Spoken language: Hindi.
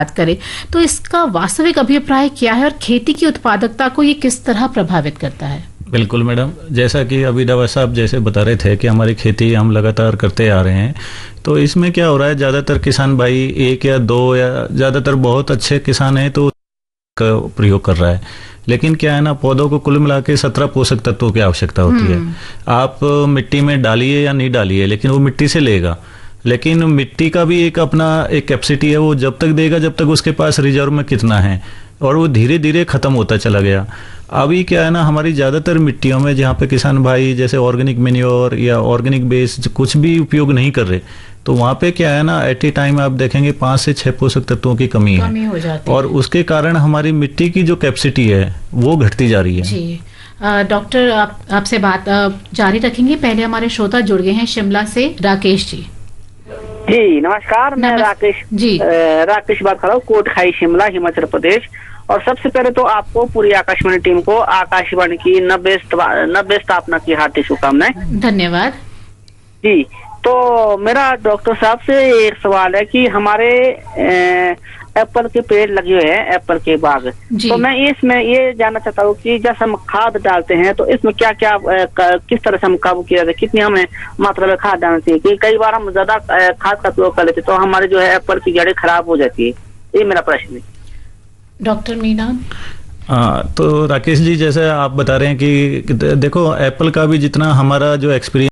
बात करें तो इसका वास्तविक अभिप्राय क्या है और खेती की उत्पादकता को ये किस तरह प्रभावित करता है? बिल्कुल मैडम, जैसा कि अभी दवा साहब जैसे बता रहे थे कि हमारी खेती हम लगातार करते आ रहे हैं, तो इसमें क्या हो रहा है, ज़्यादातर किसान भाई एक या दो या ज़्यादातर बहुत अच्छे किसान हैं तो का प्रयोग कर रहा है। लेकिन क्या है ना, पौधों को कुल मिला के 17 पोषक तत्वों की आवश्यकता होती है। आप मिट्टी में डालिए या नहीं डालिए, लेकिन वो मिट्टी से लेगा। लेकिन मिट्टी का भी एक अपना एक कैपेसिटी है, वो जब तक देगा जब तक उसके पास रिजर्व में कितना है, और वो धीरे धीरे खत्म होता चला गया। अभी क्या है ना, हमारी ज़्यादातर मिट्टियों में जहाँ पे किसान भाई जैसे ऑर्गेनिक मैन्योर या ऑर्गेनिक बेस्ड कुछ भी उपयोग नहीं कर रहे, तो वहाँ पे क्या है ना, एट ए टाइम आप देखेंगे 5 से 6 पोषक तत्वों की कमी हो जाती और उसके कारण हमारी मिट्टी की जो कैपेसिटी है वो घटती जा रही है। जी डॉक्टर, आपसे बात जारी रखेंगे। पहले हमारे श्रोता जुड़ गए हैं शिमला से, राकेश जी। जी नमस्कार, मैं राकेश बात कर रहा हूँ, कोटखाई शिमला हिमाचल प्रदेश। और सबसे पहले तो आपको पूरी आकाशवाणी टीम को आकाशवाणी की 90 स्थापना की हार्दिक शुभकामनाएं। धन्यवाद जी। तो मेरा डॉक्टर साहब से एक सवाल है कि हमारे एप्पल के पेड़ लगे हुए हैं, एप्पल के बाग, तो मैं इसमें ये जानना चाहता हूँ कि जब हम खाद डालते हैं तो इसमें क्या क्या किस तरह से हम काबू किया जाए, कितनी हमें मात्रा में खाद डालनी चाहिए? कि कई बार हम ज्यादा खाद का प्रयोग कर लेते तो हमारे जो है एप्पल की जड़ें खराब हो जाती है। ये मेरा प्रश्न है। डॉक्टर मीना। तो राकेश जी, जैसे आप बता रहे हैं कि देखो, एप्पल का भी जितना हमारा जो एक्सपीरियंस